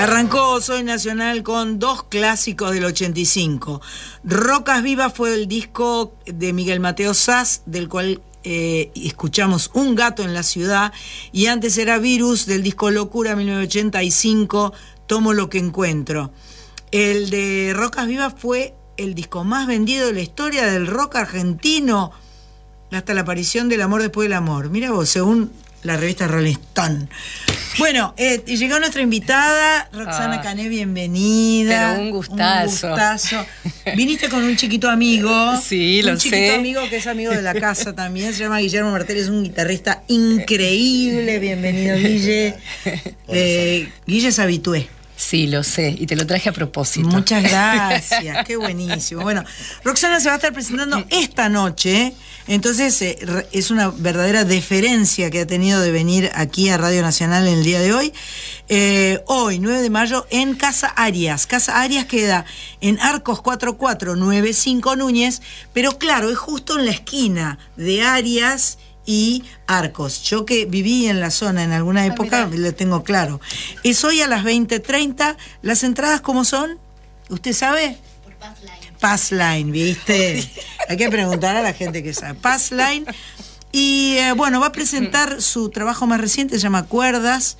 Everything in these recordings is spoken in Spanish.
Arrancó Soy Nacional con dos clásicos del 85. Rocas Vivas fue el disco de Miguel Mateo Saz, del cual escuchamos Un gato en la ciudad, y antes era Virus, del disco Locura 1985, Tomo lo que encuentro. El de Rocas Vivas fue el disco más vendido de la historia del rock argentino hasta la aparición del Amor después del amor. Mira vos, según la revista Rolling Stone. Bueno, llegó nuestra invitada, Roxana Cané, bienvenida. Pero un gustazo. Un gustazo. Viniste con un chiquito amigo. Sí, lo sé. Un chiquito amigo que es amigo de la casa también, se llama Guillermo Martel, es un guitarrista increíble. Bienvenido, Guille. Guille es habitué. Sí, lo sé, y te lo traje a propósito. Muchas gracias, qué buenísimo. Bueno, Roxana se va a estar presentando esta noche, entonces es una verdadera deferencia que ha tenido de venir aquí a Radio Nacional en el día de hoy. Hoy, 9 de mayo, en Casa Arias. Casa Arias queda en Arcos 4495 Núñez, pero claro, es justo en la esquina de Arias y Arcos. Yo que viví en la zona en alguna época, lo tengo claro. Es hoy a las 20:30. ¿Las entradas cómo son? ¿Usted sabe? Por Passline. Passline, ¿viste? Hay que preguntar a la gente que sabe. Passline. Y bueno, va a presentar su trabajo más reciente, se llama Cuerdas,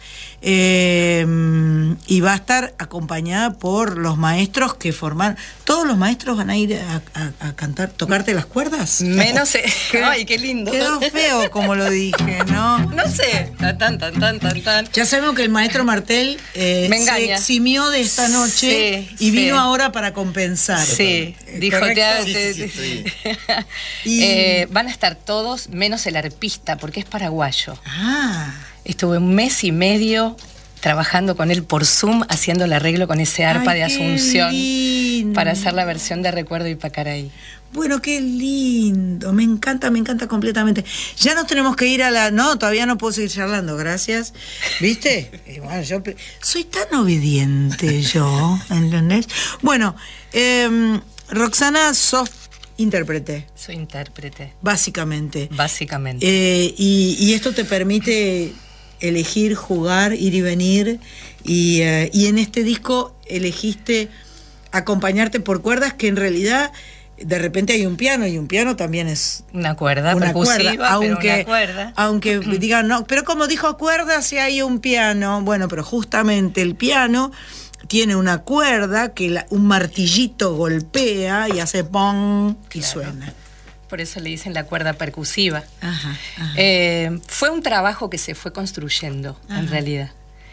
y va a estar acompañada por los maestros que forman. ¿Todos los maestros van a ir a cantar, tocarte las cuerdas? Menos... ¡Ay, qué lindo! Quedó feo como lo dije, ¿no? No sé. Tan. Ya sabemos que el maestro Martel se eximió de esta noche y vino ahora para compensar. Sí, dijo... Sí. Van a estar todos, menos el arpista, porque es paraguayo. Ah. Estuve 1 mes y medio trabajando con él por Zoom, haciendo el arreglo con ese arpa de Asunción para hacer la versión de Recuerdo y Pacaraí. Bueno, qué lindo, me encanta completamente. Ya nos tenemos que ir a la... No, todavía no puedo seguir charlando, gracias. ¿Viste? Bueno, yo soy tan obediente yo, ¿entendés? Bueno, Roxana, sos intérprete. Soy intérprete. Básicamente. Y esto te permite elegir, jugar, ir y venir. Y en este disco elegiste acompañarte por cuerdas, que en realidad de repente hay un piano, y un piano también es una cuerda percusiva, aunque, pero una cuerda. Aunque digan, no, pero como dijo cuerda, si hay un piano. Bueno, pero justamente el piano tiene una cuerda que un martillito golpea y hace pong y suena. Por eso le dicen la cuerda percusiva. Ajá. Fue un trabajo que se fue construyendo, en realidad.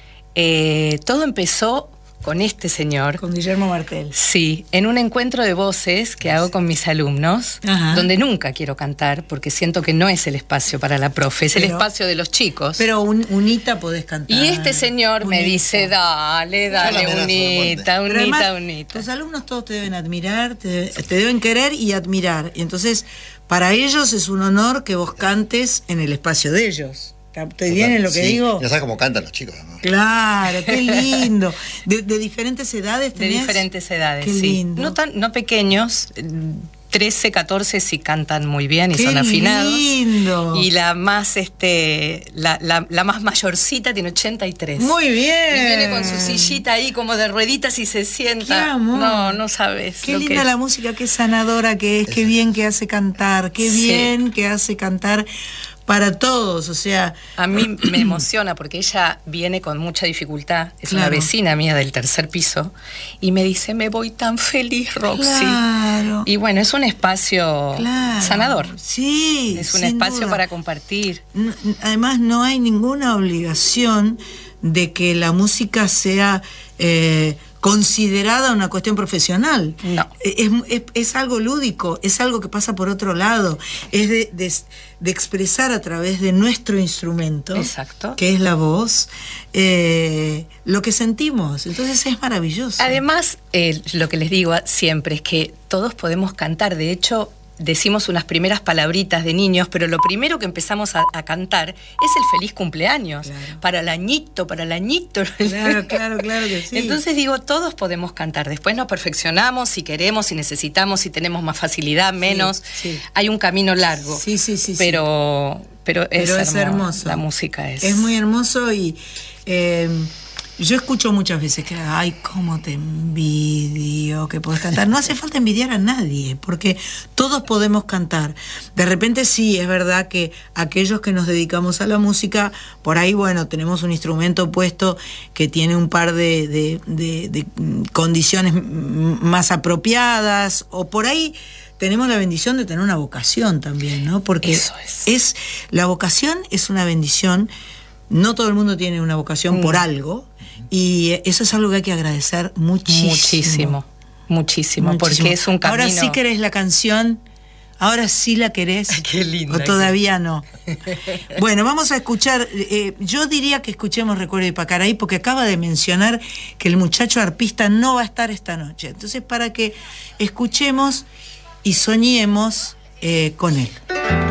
Todo empezó con este señor. Con Guillermo Martel. Sí, en un encuentro de voces que hago con mis alumnos, donde nunca quiero cantar, porque siento que no es el espacio para la profe, es el espacio de los chicos. Pero unita podés cantar. Y este señor me dice, dale, unita. Tus alumnos todos te deben admirar, te deben querer y admirar. Y entonces, para ellos es un honor que vos cantes en el espacio de ellos. ¿Estoy bien en lo que digo? Ya sabes cómo cantan los chicos, ¿no? Claro, qué lindo. ¿De diferentes edades tenés? De diferentes edades, qué lindo. No pequeños, 13, 14 sí cantan muy bien y son afinados. ¡Qué lindo! Y la más, la más mayorcita tiene 83. ¡Muy bien! Y viene con su sillita ahí como de rueditas y se sienta. ¡Qué amor! No sabes. Qué linda la música, qué sanadora que es, qué bien que hace cantar, qué bien que hace cantar para todos, o sea... A mí me emociona porque ella viene con mucha dificultad, es una vecina mía del 3er piso, y me dice, me voy tan feliz, Roxy. Claro. Y bueno, es un espacio sanador. Sí, es un espacio para compartir. Además, no hay ninguna obligación de que la música sea... considerada una cuestión profesional. No. Es algo lúdico, es algo que pasa por otro lado, es de expresar a través de nuestro instrumento, exacto, que es la voz, lo que sentimos. Entonces es maravilloso. Además, lo que les digo siempre es que todos podemos cantar. De hecho, decimos unas primeras palabritas de niños, pero lo primero que empezamos a cantar es el feliz cumpleaños. Claro. Para el añito. Claro que sí. Entonces digo, todos podemos cantar. Después nos perfeccionamos si queremos, si necesitamos, si tenemos más facilidad, menos. Sí. Hay un camino largo. Sí. Pero es hermoso. La música es... Es muy hermoso y... Yo escucho muchas veces que, ay, cómo te envidio que podés cantar. No hace falta envidiar a nadie, porque todos podemos cantar. De repente sí, es verdad que aquellos que nos dedicamos a la música, por ahí, bueno, tenemos un instrumento puesto que tiene un par de condiciones más apropiadas, o por ahí tenemos la bendición de tener una vocación también, ¿no? Porque eso es. La vocación es una bendición. No todo el mundo tiene una vocación por algo, y eso es algo que hay que agradecer muchísimo. Muchísimo, porque es un camino. Ahora sí querés la canción, ahora sí la querés. Ay, qué linda. O todavía no. Bueno, vamos a escuchar, yo diría que escuchemos Recuerdo de Pacaraí, porque acaba de mencionar que el muchacho arpista no va a estar esta noche. Entonces, para que escuchemos y soñemos con él.